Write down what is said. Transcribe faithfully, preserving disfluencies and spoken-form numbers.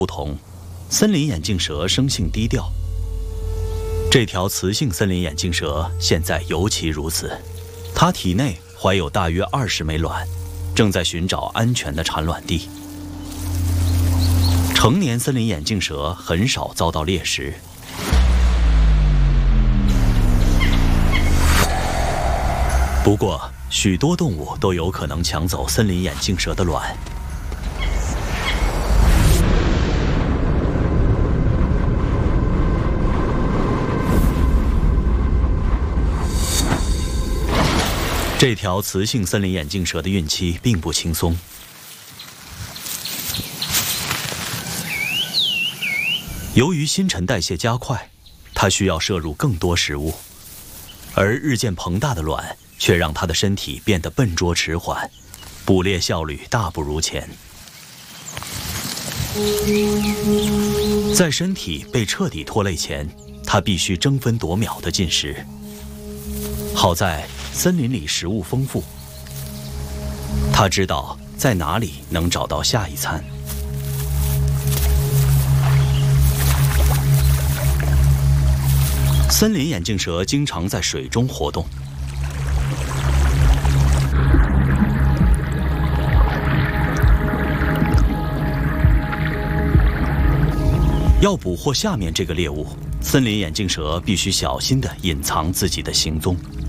不同，森林眼镜蛇生性低调。这条雌性森林眼镜蛇现在尤其如此，它体内怀有大约二十枚卵，正在寻找安全的产卵地。成年森林眼镜蛇很少遭到猎食，不过许多动物都有可能抢走森林眼镜蛇的卵。这条雌性森林眼镜蛇的孕期并不轻松。由于新陈代谢加快，它需要摄入更多食物，而日渐膨大的卵却让它的身体变得笨拙迟缓，捕猎效率大不如前。在身体被彻底拖累前，它必须争分夺秒地进食。好在森林里食物丰富，他知道在哪里能找到下一餐。森林眼镜蛇经常在水中活动，要捕获下面这个猎物，森林眼镜蛇必须小心地隐藏自己的行踪。